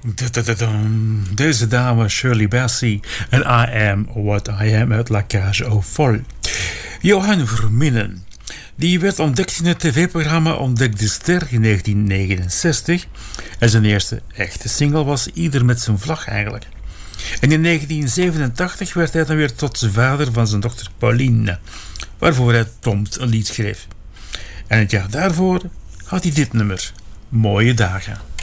Deze dame Shirley Bassey en I Am What I Am uit La Cage aux Folles. Johan Verminnen, die werd ontdekt in het tv-programma Ontdek de Ster in 1969 en zijn eerste echte single was Ieder met zijn vlag eigenlijk. En in 1987 werd hij dan weer tot vader van zijn dochter Pauline, waarvoor hij prompt een lied schreef. En het jaar daarvoor had hij dit nummer, Mooie Dagen.